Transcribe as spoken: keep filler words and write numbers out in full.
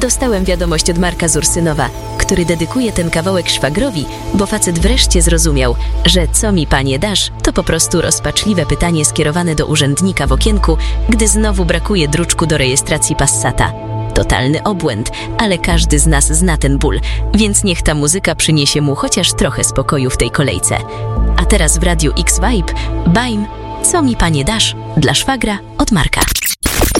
Dostałem wiadomość od Marka z Ursynowa, który dedykuje ten kawałek szwagrowi, bo facet wreszcie zrozumiał, że co mi panie dasz, to po prostu rozpaczliwe pytanie skierowane do urzędnika w okienku, gdy znowu brakuje druczku do rejestracji Passata. Totalny obłęd, ale każdy z nas zna ten ból, więc niech ta muzyka przyniesie mu chociaż trochę spokoju w tej kolejce. A teraz w Radiu X Vibe, Bajm, co mi panie dasz, dla szwagra od Marka.